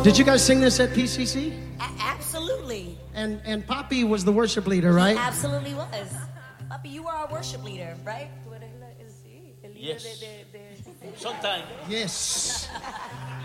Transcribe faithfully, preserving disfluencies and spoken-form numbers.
Did you guys sing this at P C C? A- absolutely. And and Poppy was the worship leader, right? He absolutely was. Papi, you were our worship leader, right? Yes. Sometimes. Yes.